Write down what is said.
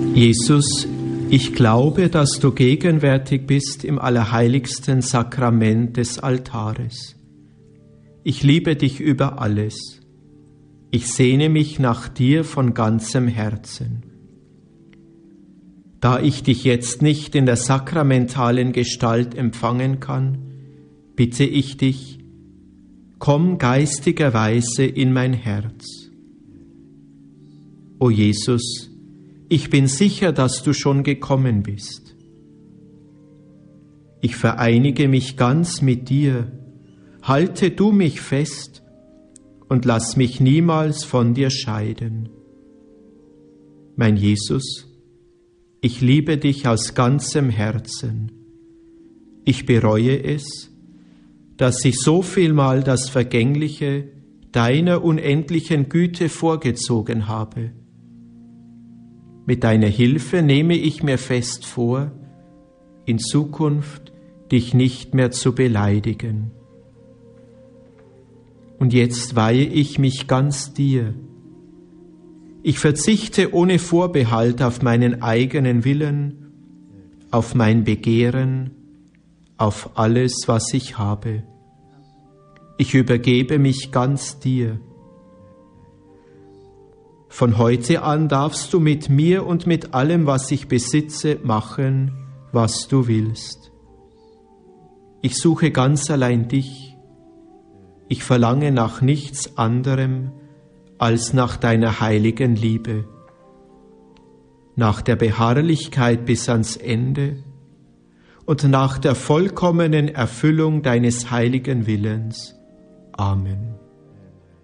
Jesus, ich glaube, dass du gegenwärtig bist im allerheiligsten Sakrament des Altares. Ich liebe dich über alles. Ich sehne mich nach dir von ganzem Herzen. Da ich dich jetzt nicht in der sakramentalen Gestalt empfangen kann, bitte ich dich, komm geistigerweise in mein Herz. O Jesus, ich bin sicher, dass du schon gekommen bist. Ich vereinige mich ganz mit dir, halte du mich fest und lass mich niemals von dir scheiden. Mein Jesus, ich liebe dich aus ganzem Herzen. Ich bereue es, dass ich so vielmal das Vergängliche deiner unendlichen Güte vorgezogen habe. Mit deiner Hilfe nehme ich mir fest vor, in Zukunft dich nicht mehr zu beleidigen. Und jetzt weihe ich mich ganz dir. Ich verzichte ohne Vorbehalt auf meinen eigenen Willen, auf mein Begehren, auf alles, was ich habe. Ich übergebe mich ganz dir. Von heute an darfst du mit mir und mit allem, was ich besitze, machen, was du willst. Ich suche ganz allein dich. Ich verlange nach nichts anderem als nach deiner heiligen Liebe, nach der Beharrlichkeit bis ans Ende und nach der vollkommenen Erfüllung deines heiligen Willens. Amen.